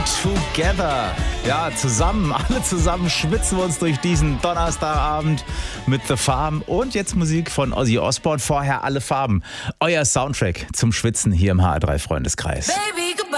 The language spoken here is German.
Together. Ja, alle zusammen schwitzen wir uns durch diesen Donnerstagabend mit The Farm und jetzt Musik von Ozzy Osbourne. Vorher Alle Farben. Euer Soundtrack zum Schwitzen hier im HR3 Freundeskreis. Baby,